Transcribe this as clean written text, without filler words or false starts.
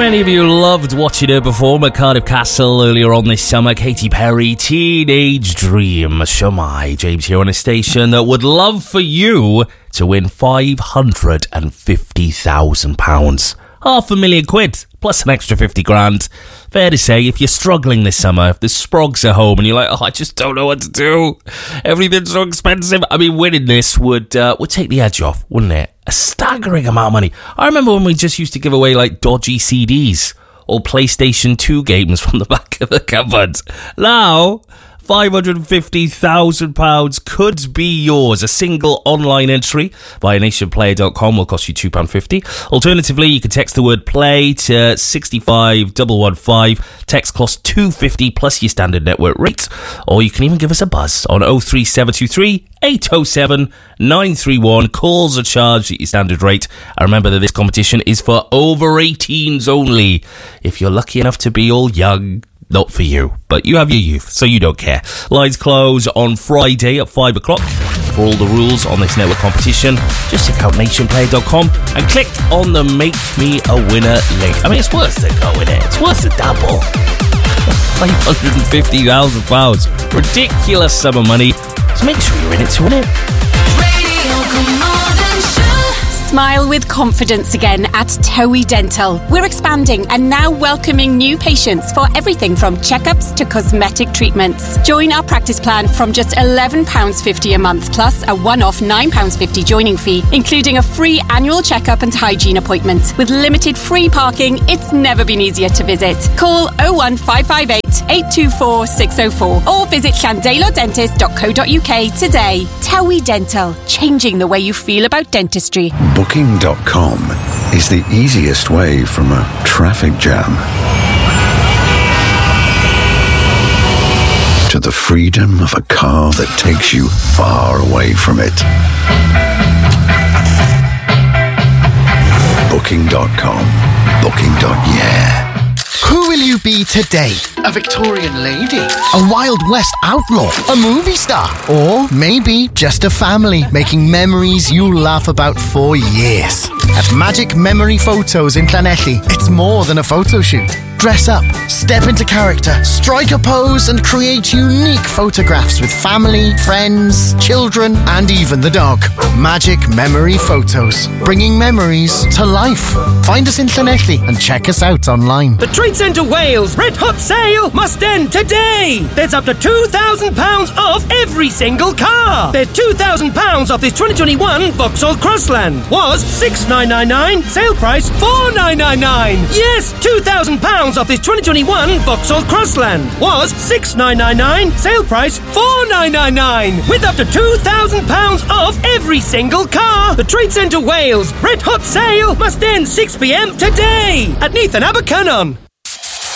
many of you loved watching her perform at Cardiff Castle earlier on this summer. Katy Perry, Teenage Dream. Shomai, James here on a station that would love for you to win £550,000. £500,000 plus an extra 50 grand. Fair to say, if you're struggling this summer, if the sprogs are home and you're like, I just don't know what to do, everything's so expensive, I mean, winning this would take the edge off, wouldn't it? A staggering amount of money. I remember when we just used to give away like dodgy CDs or PlayStation 2 games from the back of the cupboard. Now, £550,000 could be yours. A single online entry via nationplayer.com will cost you £2.50. Alternatively, you can text the word play to 65115. Text costs £2.50 plus your standard network rate. Or you can even give us a buzz on 03723 807 931. Calls are charged at your standard rate. And remember that this competition is for over 18s only. If you're lucky enough to be all young, not for you, but you have your youth, so you don't care. Lines close on Friday at 5 o'clock. For all the rules on this network competition, just check out nationplayer.com and click on the Make Me a Winner link. I mean, it's worth the go, isn't it? It's worth the dabble. £550,000. Ridiculous sum of money. So make sure you're in it to win it. Smile with confidence again at Towie Dental. We're expanding and now welcoming new patients for everything from checkups to cosmetic treatments. Join our practice plan from just £11.50 a month plus a one-off £9.50 joining fee, including a free annual checkup and hygiene appointment. With limited free parking, it's never been easier to visit. Call 01558 824 604 or visit llandeilodentist.co.uk today. Towie Dental, changing the way you feel about dentistry. Booking.com is the easiest way from a traffic jam to the freedom of a car that takes you far away from it. Booking.com. Booking.yeah. Who will you be today? A Victorian lady? A Wild West outlaw? A movie star? Or maybe just a family making memories you'll laugh about for years. At Magic Memory Photos in Llanelli, it's more than a photo shoot. Dress up, step into character, strike a pose and create unique photographs with family, friends, children and even the dog. Magic Memory Photos, bringing memories to life. Find us in Llanelli and check us out online. The Trade Centre Wales Red Hot Sale must end today. There's up to £2,000 off every single car. There's £2,000 off this 2021 Vauxhall Crossland. Was $6,999, sale price $4,999. Yes, £2,000 off this 2021 Vauxhall Crossland. Was $6,999, sale price $4,999. With up to £2,000 off every single car. The Trade Centre Wales Red Hot Sale must end 6 p.m. today at Neath and Abercynon.